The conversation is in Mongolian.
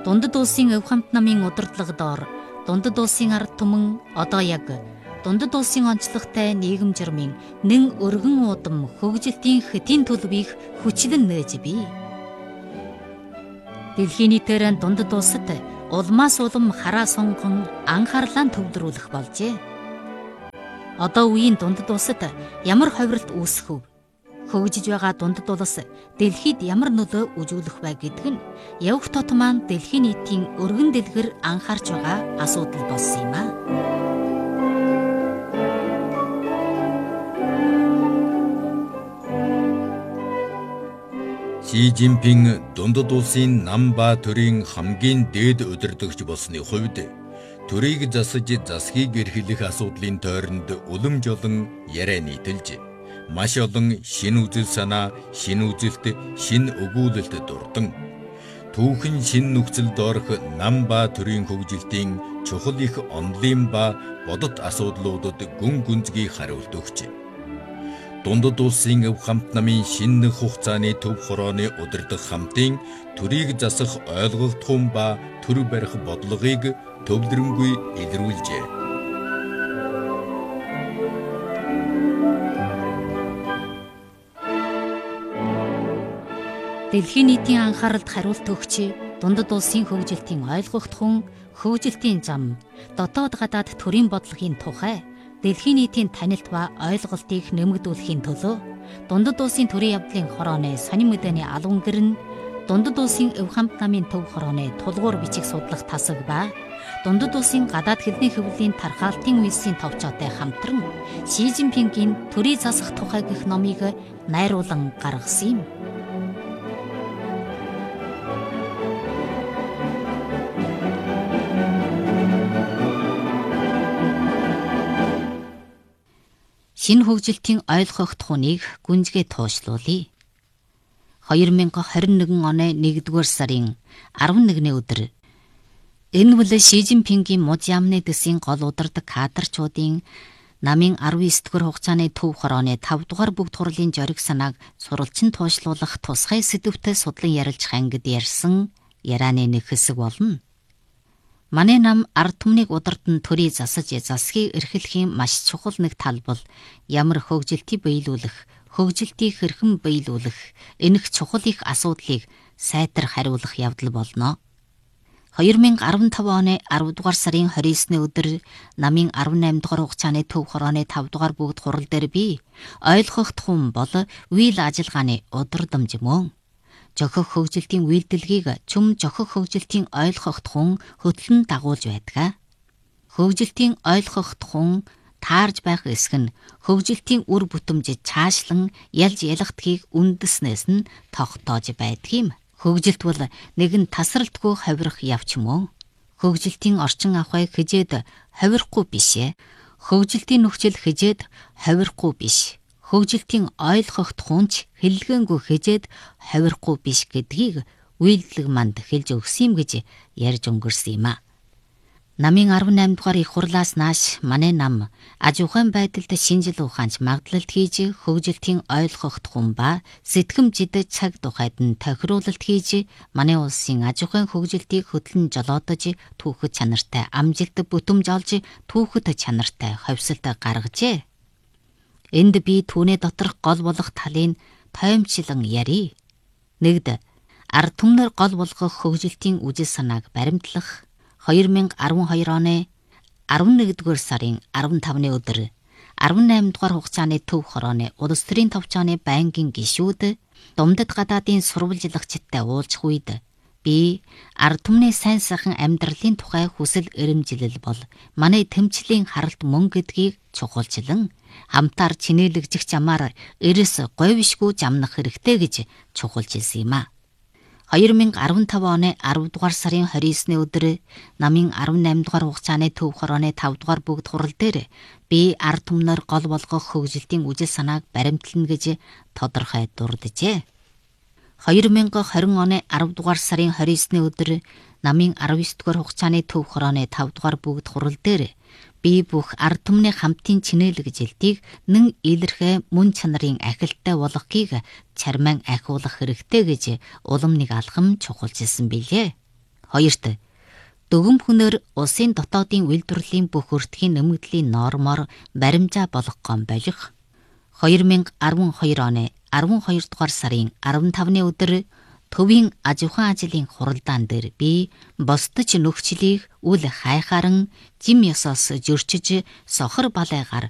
Дундад улсын өв хамт намын удирдлага доор дундад улсын ард түмэн одоо яг дундад улсын онцлогтой нийгэм журмын нэн өргөн удам хөгжилтийн хөтийн төлөвийг хүчлэн нээж бий. Дэлхийн нийтээр дундад улсад улмаас улам хараа сонгон анхаарлаа төвлөрүүлэх болжээ. Одоо үеийн дундад улсад ямар ховиролт үүсэх вэ? Хөгжиж байгаа дундад улс дэлхийд ямар нөлөө үзүүлэх вэ гэдг нь явх тот маань дэлхийн нийтийн өргөн дэлгэр анхаарч байгаа асуудал болсон юм а. Ши Жинпин дундад улсын нам ба төрийн хамгийн дээд удирдагч болсны хувьд төрийг засаж засгийг эрхлэх асуудлын тойронд улам жолон яриа нийтэлж маш олон шинэ үзэл санаа, шинэ үзэлт, шинэ өгүүлэлт дурдан түүхэн шинэ нөхцөлд орох нам ба төрийн хөгжилтийн чухал их онолын ба бодит асуудлуудад гүн гүнзгий хариулт өгч дундад улсын өв хамт намын шинэ хугацааны төв хорооны удирдах хамтын төрийг засах ойлгогдхуун ба төр барих бодлогыг төвлөрөнгүй илрүүлжээ. Дэлхийн нийтийн анхааралд хариулт өгч дундад улсын хөгжилтийн ойлгогдхуун хөгжилтийн зам дотоод гадаад төрийн бодлогын тухай дэлхийн нийтийн танилт ба ойлголтыг нэмэгдүүлэхийн төлөө дундад улсын төрийн явдлын хорооны сонин мэдээний албан гэр нь дундад улсын өв хамт намын төв хорооны тулгуур бичих судлах тасаг ба дундад улсын гадаад хэлний хөвлийн тархаалтын үйлсийн товчоотой хамтран Ши Жинпингийн төрийг засах тухай гэх номыг найруулан гаргасан юм. Шинэ хөгжилтийн ойлгогдхууныг гүнзгий туушлуулъя. 2021 оны 1-р сарын 11-ний өдөр энэ бол Ши Жинпингийн муж яамны дэсийн гол удирдаг кадрчуудын намын 19-р хугацааны төв хорооны 5-р бүгд хурлын жориг санааг сурвалжин туушлуулах тусгай сэдвтэй судлан ярилцах ангид ярьсан ярианы нэг хэсэг болно. Манай нам ард түмнийг удирдан төрийг засаж засгийг эрхлэхийн маш чухал нэг тал бол ямар хөгжилтийг биелүүлэх, хөгжилтийг хэрхэн биелүүлэх энэх чухал их асуудлыг сайтар хариулах явдал болно. 2015 оны 10-р сарын 29-ний өдөр намын 18-р хугацааны төв хорооны 5-р бүгд хурал дээр би ойлгогдхуун бол үйл ажиллагааны удирдамж мөн жохих хөгжилтийн үйлдэлгийг чүм жохих хөгжилтийн ойлгогдхуун хөтлөн дагуулж байдаг. Хөгжилтийн ойлгогдхуун таарж байх эсэх нь хөгжилтийн үр бүтэмж цаашлан ялж ялгдгийг үндэснээс нь тогтоож байдаг юм. Хөгжилт бол нэгэн тасралтгүй ховирох явц мөн. Хөгжилтийн орчин авахыг хижээд ховирохгүй биш. Хөгжилтийн нөхцөл хижээд ховирохгүй биш. Хөгжилтийн ойлгогдхуунч хэллэгэнгүй хижээд ховирохгүй биш гэдгийг үйлдэлэг манд хэлж өгсөн юм гэж ярьж өнгөрсөн юм а. Намын 18-р их хурлаас нааш манай нам аж ахуйн байдалд шинжил ухаанч магдлалт хийж хөгжилтийн ойлгогдхуун ба сэтгэмжид цаг тухайд нь тохируулалт хийж манай улсын аж ахуйн хөгжилтийг хөтлөн жолоодож түүхэд чанартай амжилт бүтэмж олж түүхэд чанартай ховсолт гаргажээ. Энд би түүний доторх гол болох талын тоймчлан ярий. Нэгд ард түмнэр гол болгох хөгжилтийн үжил санааг баримтлах 2012 оны 11-р сарын 15-ны өдөр 18-р хугацааны төв хорооны улс төрийн товчооны байнгын гишүүд Думдад гадаадын сурвалжлагчдтай уулзах үед би ард түмний сайн сайхан амьдралын тухай хүсэл эрмжилэл бол манай тэмцлийн харалт мөн гэдгийг чухалчлан хамтаар чинээлэгжих замаар эрс говьшгүй замнах хэрэгтэй гэж чухалчилсан юм а. 2015 оны 10-р сарын 29-ний өдөр намын 18-р хугацааны төв хорооны 5-р бүгд хурал дээр би ард түмнэр гол болгох хөгжилтийн үжил санааг баримтлана гэж тодорхой дурджээ. 2020 оны 10-р сарын 29-ний өдөр намын 19-р хугацааны төв хорооны 5-р бүгд хурал дээр би бүх ард түмний хамтын чинээлэгжилтийг нэн илэрхэ мөн чанарын ахилттай болгохыг чарман ахиулах хэрэгтэй гэж улам нэг алхам чухалчилсан билээ. Хоёрт, дөгөм хүнээр улсын дотоодын үйлдвэрлэлийн бүх өртгийн нэмэгдлийн нормоор баримжаа болгох болох. 2012 оны 12 дугаар сарын 15-ны өдөр төвийн аж ахуйн ажлын хуралдаан дээр би босдож нөхцөлийг үл хайхааран жим ёсоос зөрчиж сохор балайгаар